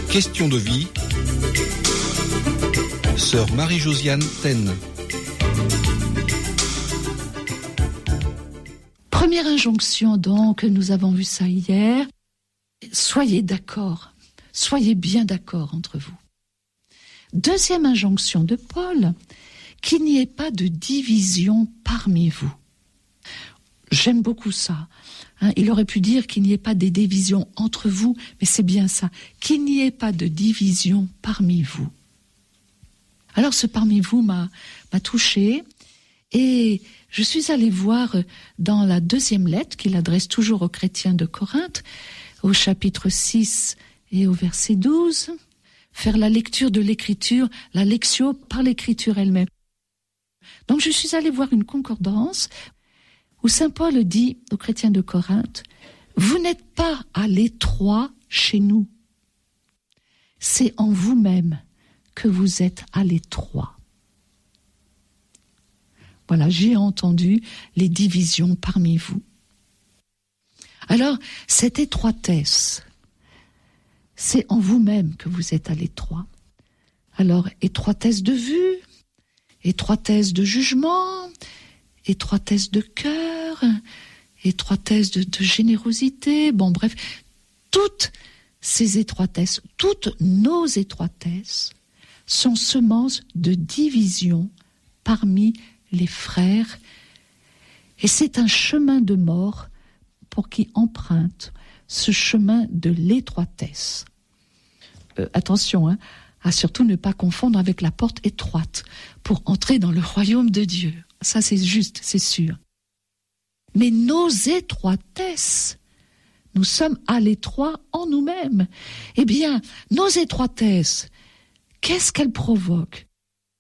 Question de vie. Sœur Marie-Josiane Taine. Première injonction donc, nous avons vu ça hier. Soyez d'accord. Soyez bien d'accord entre vous. Deuxième injonction de Paul, qu'il n'y ait pas de division parmi vous. J'aime beaucoup ça. Il aurait pu dire qu'il n'y ait pas de division entre vous, mais c'est bien ça. Qu'il n'y ait pas de division parmi vous. Alors ce parmi vous m'a touchée et je suis allée voir dans la deuxième lettre qu'il adresse toujours aux chrétiens de Corinthe, au chapitre 6 et au verset 12, faire la lecture de l'écriture, la lectio par l'écriture elle-même. Donc je suis allée voir une concordance où saint Paul dit aux chrétiens de Corinthe, « Vous n'êtes pas à l'étroit chez nous, c'est en vous-même que vous êtes à l'étroit. » Voilà, j'ai entendu les divisions parmi vous. Alors, cette étroitesse, c'est en vous-même que vous êtes à l'étroit. Alors, étroitesse de vue, étroitesse de jugement, étroitesse de cœur, étroitesse de générosité, bon bref, toutes ces étroitesses, toutes nos étroitesses sont semences de division parmi les frères, et c'est un chemin de mort pour qui emprunte ce chemin de l'étroitesse. Attention, à surtout ne pas confondre avec la porte étroite pour entrer dans le royaume de Dieu. Ça c'est juste, c'est sûr. Mais nos étroitesses, nous sommes à l'étroit en nous-mêmes. Eh bien, nos étroitesses, qu'est-ce qu'elles provoquent ?